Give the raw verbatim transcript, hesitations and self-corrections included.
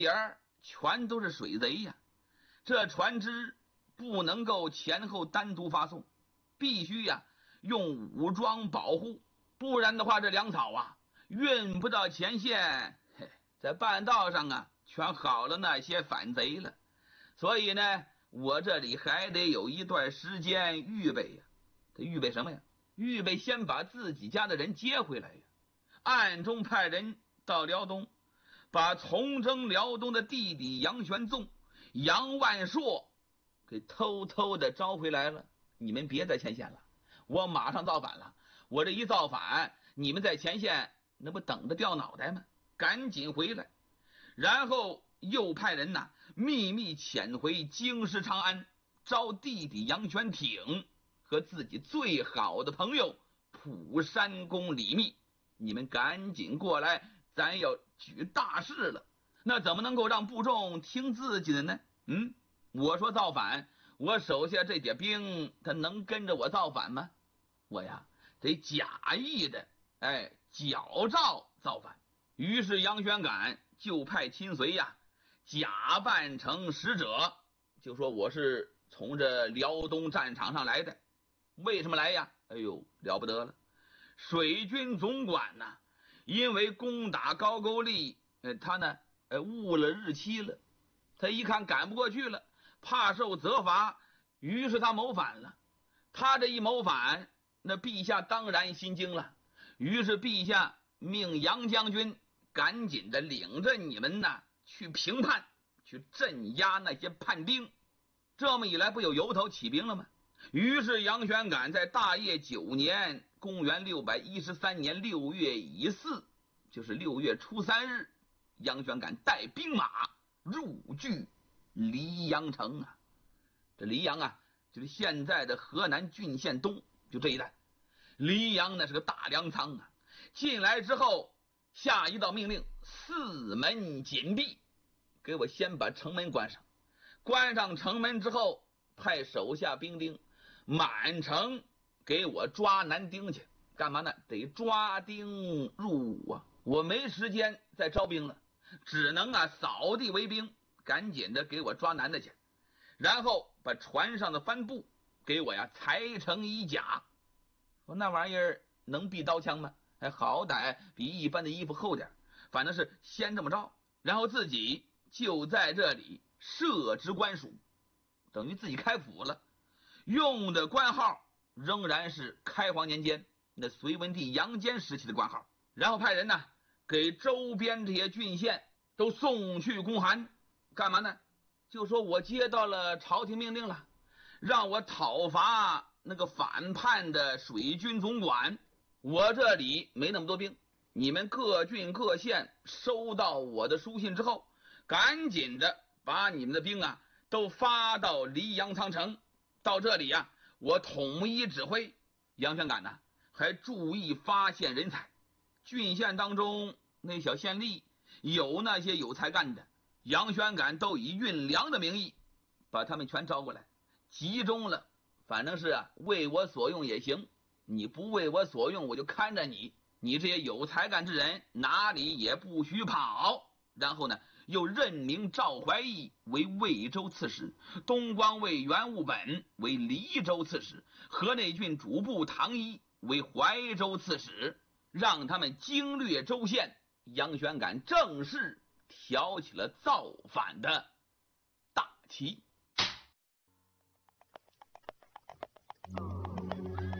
儿全都是水贼呀，这船只不能够前后单独发送，必须呀用武装保护，不然的话这粮草啊运不到前线，在半道上啊全好了那些反贼了。所以呢，我这里还得有一段时间预备呀。他预备什么呀？预备先把自己家的人接回来呀，暗中派人到辽东，把从征辽东的弟弟杨玄纵、杨万硕给偷偷的招回来了。你们别在前线了，我马上造反了。我这一造反，你们在前线那不等着掉脑袋吗？赶紧回来。然后又派人呐秘密潜回京师长安，招弟弟杨玄挺和自己最好的朋友蒲山公李密，你们赶紧过来，咱要举大事了。那怎么能够让部众听自己的呢？嗯，我说造反，我手下这点兵他能跟着我造反吗？我呀得假意的哎矫诏造反。于是杨玄感就派亲随呀假扮成使者，就说我是从这辽东战场上来的。为什么来呀？哎呦，了不得了！水军总管呐，因为攻打高句丽，呃，他呢，呃，误了日期了。他一看赶不过去了，怕受责罚，于是他谋反了。他这一谋反，那陛下当然心惊了。于是陛下命杨将军赶紧的领着你们呐去平叛，去镇压那些叛兵。这么一来，不有由头起兵了吗？于是杨玄感在大业九年，公元六百一十三年六月乙巳，就是六月初三日，杨玄感带兵马入据黎阳城啊。这黎阳啊，就是现在的河南郡县东，就这一带。黎阳那是个大粮仓啊。进来之后，下一道命令：四门紧闭，给我先把城门关上。关上城门之后，派手下兵丁满城给我抓男丁去。干嘛呢？得抓丁入伍啊！我没时间再招兵了，只能啊扫地为兵，赶紧的给我抓男的去。然后把船上的帆布给我呀裁成衣甲。说那玩意儿能避刀枪吗？还好歹比一般的衣服厚点，反正是先这么着。然后自己就在这里设置官署，等于自己开府了。用的官号仍然是开皇年间那隋文帝杨坚时期的官号。然后派人呢给周边这些郡县都送去公函。干嘛呢？就说我接到了朝廷命令了，让我讨伐那个反叛的水军总管。我这里没那么多兵，你们各郡各县收到我的书信之后，赶紧的把你们的兵啊都发到黎阳仓城。到这里啊，我统一指挥。杨玄感呢还注意发现人才，郡县当中那小县吏有那些有才干的，杨玄感都以运粮的名义把他们全招过来，集中了。反正是啊为我所用也行，你不为我所用，我就看着你，你这些有才干之人哪里也不许跑。然后呢又任命赵怀义为魏州刺史，东光卫袁务本为黎州刺史，河内郡主簿唐一为怀州刺史，让他们经略州县。杨玄感正式挑起了造反的大旗。